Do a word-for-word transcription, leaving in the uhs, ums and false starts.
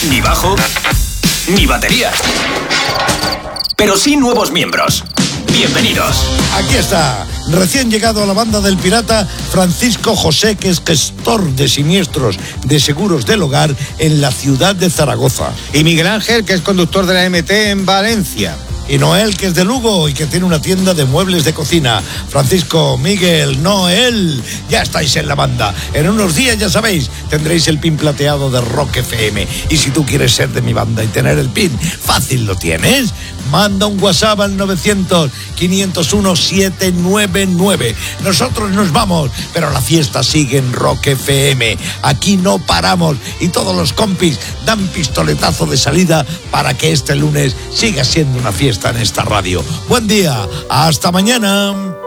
ni bajo, ni batería. Pero sí nuevos miembros. Bienvenidos. Aquí está, recién llegado a la banda del pirata, Francisco José, que es gestor de siniestros de seguros del hogar en la ciudad de Zaragoza. Y Miguel Ángel, que es conductor de la M T en Valencia. Y Noel, que es de Lugo y que tiene una tienda de muebles de cocina. Francisco, Miguel, Noel, ya estáis en la banda. En unos días, ya sabéis, tendréis el pin plateado de Rock F M. Y si tú quieres ser de mi banda y tener el pin, fácil lo tienes. Manda un WhatsApp al novecientos, quinientos uno, setecientos noventa y nueve. Nosotros nos vamos, pero la fiesta sigue en Rock F M. Aquí no paramos y todos los compis dan pistoletazo de salida para que este lunes siga siendo una fiesta en esta radio. Buen día, hasta mañana.